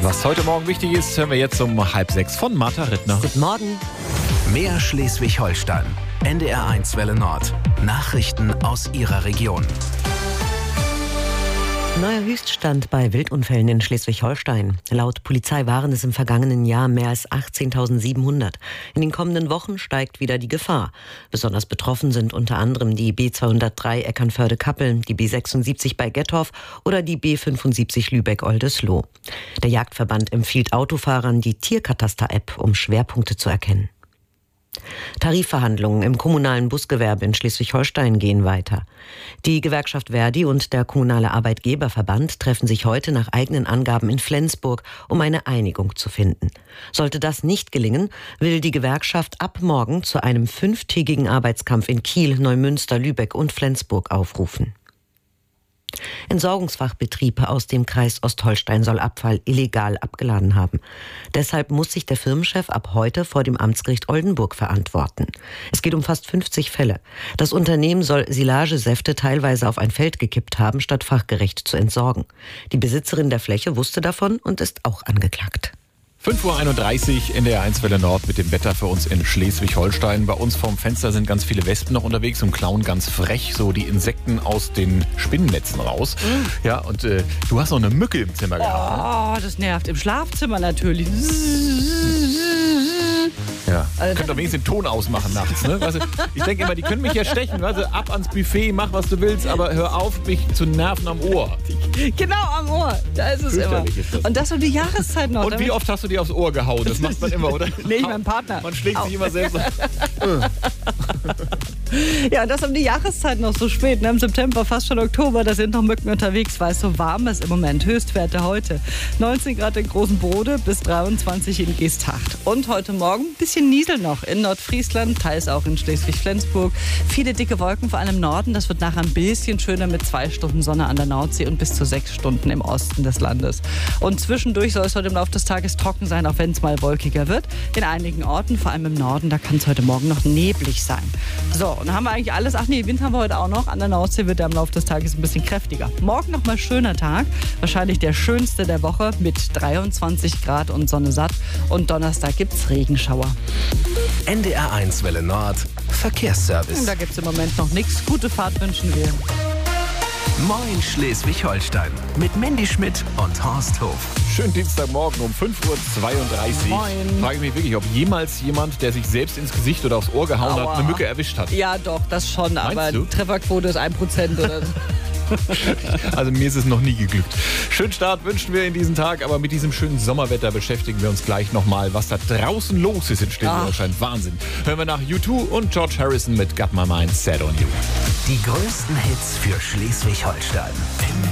Was heute Morgen wichtig ist, hören wir jetzt um 5:30 von Martha Rittner. Guten Morgen. Mehr Schleswig-Holstein. NDR1 Welle Nord. Nachrichten aus Ihrer Region. Neuer Höchststand bei Wildunfällen in Schleswig-Holstein. Laut Polizei waren es im vergangenen Jahr mehr als 18.700. In den kommenden Wochen steigt wieder die Gefahr. Besonders betroffen sind unter anderem die B203 Eckernförde-Kappeln, die B76 bei Gettorf oder die B75 Lübeck-Oldesloe. Der Jagdverband empfiehlt Autofahrern die Tierkataster-App, um Schwerpunkte zu erkennen. Tarifverhandlungen im kommunalen Busgewerbe in Schleswig-Holstein gehen weiter. Die Gewerkschaft Verdi und der kommunale Arbeitgeberverband treffen sich heute nach eigenen Angaben in Flensburg, um eine Einigung zu finden. Sollte das nicht gelingen, will die Gewerkschaft ab morgen zu einem 5-tägigen Arbeitskampf in Kiel, Neumünster, Lübeck und Flensburg aufrufen. Entsorgungsfachbetrieb aus dem Kreis Ostholstein soll Abfall illegal abgeladen haben. Deshalb muss sich der Firmenchef ab heute vor dem Amtsgericht Oldenburg verantworten. Es geht um fast 50 Fälle. Das Unternehmen soll Silagesäfte teilweise auf ein Feld gekippt haben, statt fachgerecht zu entsorgen. Die Besitzerin der Fläche wusste davon und ist auch angeklagt. 5:31 Uhr NDR1 Welle Nord mit dem Wetter für uns in Schleswig-Holstein. Bei uns vorm Fenster sind ganz viele Wespen noch unterwegs und klauen ganz frech so die Insekten aus den Spinnennetzen raus. Ja, und du hast noch eine Mücke im Zimmer gehabt. Oh, das nervt. Im Schlafzimmer natürlich. Ja. Könnt doch wenigstens den Ton ausmachen nachts. Ne? Weißt du, ich denke immer, die können mich ja stechen. Weißt du, ab ans Buffet, mach was du willst, aber hör auf, mich zu nerven am Ohr. Genau, am Ohr. Da ist es immer. Ist das. Und das um die Jahreszeit noch. Und wie oft hast du dir aufs Ohr gehauen? Das macht man immer, oder? Nee, mein Partner. Man schlägt sich immer selbst. Ja, und das um die Jahreszeit noch so spät. Ne? Im September, fast schon Oktober, da sind noch Mücken unterwegs, weil es so warm ist im Moment. Höchstwerte heute 19 Grad in Großenbrode bis 23 in Geesthacht. Und heute Morgen ein bisschen Niesel noch in Nordfriesland, teils auch in Schleswig-Flensburg. Viele dicke Wolken, vor allem im Norden. Das wird nachher ein bisschen schöner mit 2 Stunden Sonne an der Nordsee und bis zu 6 Stunden im Osten des Landes. Und zwischendurch soll es heute im Laufe des Tages trocken sein, auch wenn es mal wolkiger wird. In einigen Orten, vor allem im Norden, da kann es heute Morgen noch neblig sein. So, und dann haben wir eigentlich alles. Ach nee, Wind haben wir heute auch noch. An der Nordsee wird der im Laufe des Tages ein bisschen kräftiger. Morgen nochmal schöner Tag. Wahrscheinlich der schönste der Woche mit 23 Grad und Sonne satt. Und Donnerstag gibt's Regenschauer. NDR1 Welle Nord. Verkehrsservice. Und da gibt's im Moment noch nichts. Gute Fahrt wünschen wir. Moin Schleswig-Holstein. Mit Mandy Schmidt und Horst Hof. Schönen Dienstagmorgen um 5:32 Uhr. Moin. Frage ich mich wirklich, ob jemals jemand, der sich selbst ins Gesicht oder aufs Ohr gehauen hat, eine Mücke erwischt hat. Ja, doch, das schon. Aber du? die Trefferquote ist 1% oder so. Also mir ist es noch nie geglückt. Schönen Start wünschen wir in diesen Tag, aber mit diesem schönen Sommerwetter beschäftigen wir uns gleich nochmal, was da draußen los ist in Schleswig-Holstein. Wahnsinn. Hören wir nach U2 und George Harrison mit Got My Mind Set on You. Die größten Hits für Schleswig-Holstein.